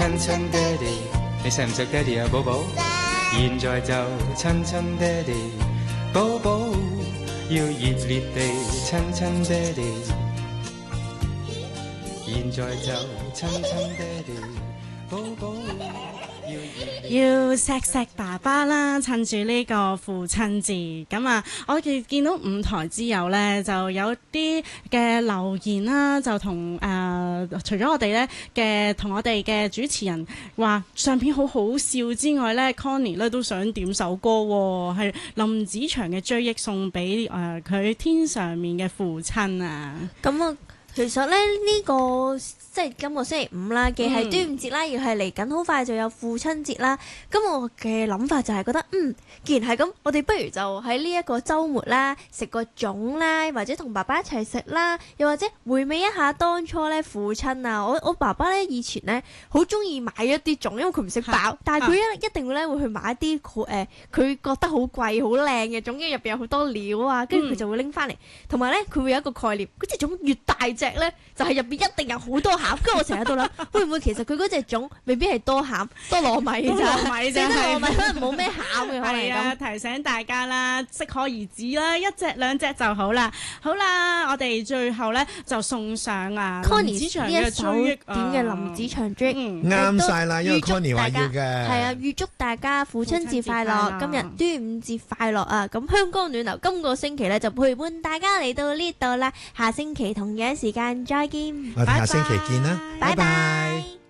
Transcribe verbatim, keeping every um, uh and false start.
親親爹哋，你識唔識爹哋啊，寶寶？現在就親親爹哋，寶寶要熱烈地親親爹哋。現在就親親爹哋，寶寶要熱烈要錫錫爸爸啦！趁住呢個父親節，咁啊，我哋見到五台之友呢，就有啲嘅留言啦，就同誒、呃，除咗我哋呢嘅同我哋嘅主持人話相片好好笑之外呢 Connie 呢都想點首歌喎，係林子祥嘅追憶送俾誒佢天上面嘅父親啊！ 咁啊，其實咧呢、這個即係今個星期五啦，既係端午節啦，又係嚟緊好快就有父親節啦。咁我嘅諗法就係覺得，嗯，既然係咁，我哋不如就喺呢一個週末啦，食個粽啦，或者同爸爸一齊食啦，又或者回味一下當初咧父親啊。我我爸爸咧以前咧好中意買一啲粽，因為佢唔食飽，但係佢一一定會咧會去買一啲好誒，佢覺得好貴好靚嘅粽，因為入邊有好多料啊，跟住佢就會拎翻嚟。同埋咧，佢會有一個概念，嗰隻粽越大隻咧，就係入邊一定有好多餡。跟住我成日喺度諗，會唔會其實佢嗰隻粽未必係多餡，多糯米咋？ 糯米咋？ 係糯米可能冇咩餡嘅，可能係啊，提醒大家啦，適可而止啦，一隻兩隻就好啦。好啦，我哋最後咧就送上啊 Connie 林子祥呢一首嘅點嘅林子祥追憶， 啱晒啦，因為 Connie 話要嘅。 係啊，預祝大家父親節快樂，今日端午節快樂啊！咁香江暖流今個星期咧就陪伴大家嚟到呢度啦，下星期同樣時間再見， 我哋下星期見啦， 拜拜。